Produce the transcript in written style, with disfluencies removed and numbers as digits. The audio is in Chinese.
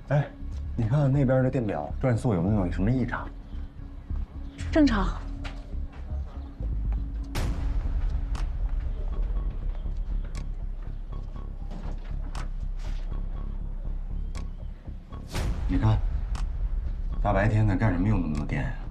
哎，你看看那边的电表转速有没有什么异常？ 正常。 你看，大白天的干什么用那么多电啊？